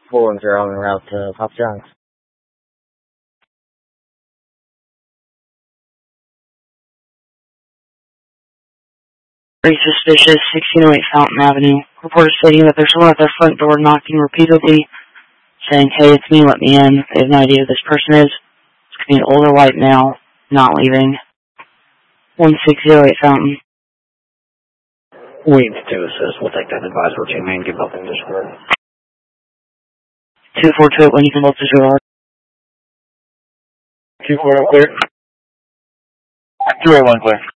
410 en route to Papa John's. Very suspicious, 1608 Fountain Avenue. Reporter stating that there's someone at their front door knocking repeatedly, saying, "Hey, it's me, let me in." They have no idea who this person is. It's going to be an older white male, not leaving. 1608 Fountain. We need to assist. We'll take that advice for 2 men, give up in discord. 2428, when you can both disregard. 241 clear. 281 clear.